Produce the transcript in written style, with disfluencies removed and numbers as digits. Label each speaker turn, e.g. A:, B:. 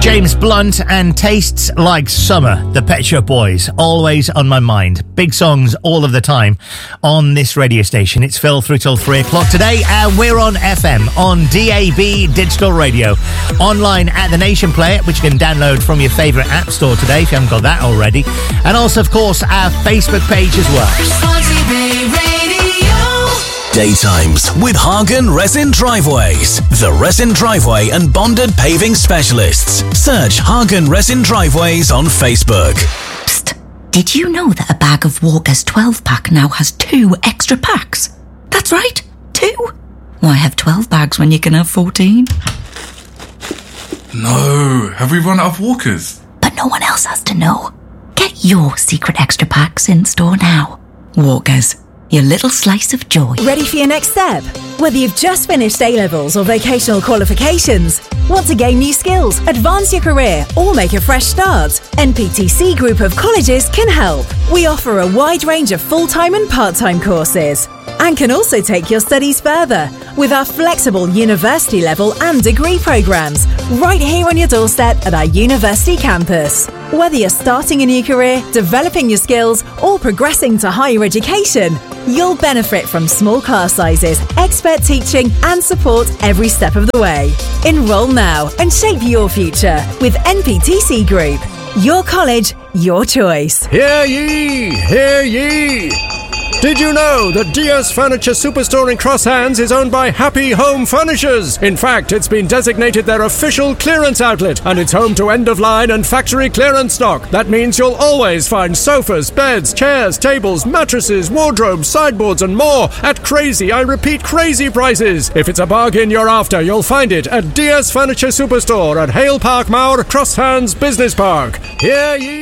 A: James Blunt and Tastes Like Summer, the Pet Shop Boys, always on my mind. Big songs all of the time on this radio station. It's Phil through till 3 o'clock today, and we're on FM, on DAB Digital Radio, online at the Nation Player, which you can download from your favourite app store today if you haven't got that already, and also, of course, our Facebook page as well.
B: Daytimes with Hagen Resin Driveways, the resin driveway and bonded paving specialists. Search Hagen Resin Driveways on Facebook.
C: Psst, did you know that a bag of Walker's 12-pack now has 2 extra packs? That's right, 2. Why have 12 bags when you can have 14?
D: No, have we run out of Walkers?
C: But no one else has to know. Get your secret extra packs in store now. Walker's, your little slice of joy.
E: Ready for your next step? Whether you've just finished A-levels or vocational qualifications, want to gain new skills, advance your career, or make a fresh start, NPTC Group of Colleges can help. We offer a wide range of full-time and part-time courses, and can also take your studies further with our flexible university level and degree programs right here on your doorstep at our university campus. Whether you're starting a new career, developing your skills, or progressing to higher education, you'll benefit from small class sizes, expert teaching, and support every step of the way. Enroll now and shape your future with NPTC Group. Your college, your choice.
F: Hear ye! Hear ye! Did you know that DS Furniture Superstore in Cross Hands is owned by Happy Home Furnishers? In fact, it's been designated their official clearance outlet, and it's home to end-of-line and factory clearance stock. That means you'll always find sofas, beds, chairs, tables, mattresses, wardrobes, sideboards, and more at crazy, I repeat, crazy prices. If it's a bargain you're after, you'll find it at DS Furniture Superstore at Hale Park Mauer, Cross Hands Business Park. Hear ye!